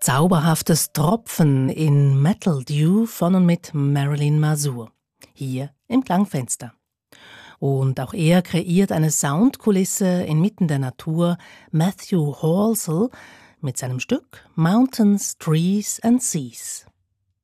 Zauberhaftes Tropfen in Metal Dew von und mit Marilyn Mazur. Hier im Klangfenster. Und auch er kreiert eine Soundkulisse inmitten der Natur, Matthew Halsell, mit seinem Stück Mountains, Trees and Seas.